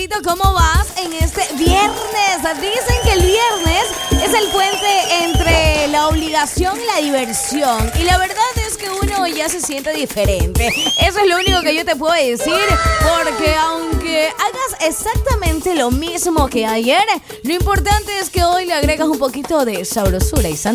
¿Cómo vas en este viernes? Dicen que el viernes es el puente entre la obligación y la diversión. Y la verdad es que uno ya se siente diferente. Eso es lo único que yo te puedo decir. Porque aunque hagas exactamente lo mismo que ayer, lo importante es que hoy le agregas un poquito de sabrosura y